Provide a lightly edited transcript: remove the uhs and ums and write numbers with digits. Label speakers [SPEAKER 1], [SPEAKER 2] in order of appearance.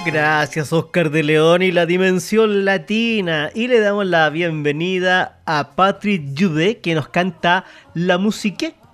[SPEAKER 1] Gracias, Oscar de León y la Dimensión Latina. Y le damos la bienvenida a Patrick Jude, que nos canta La Musique.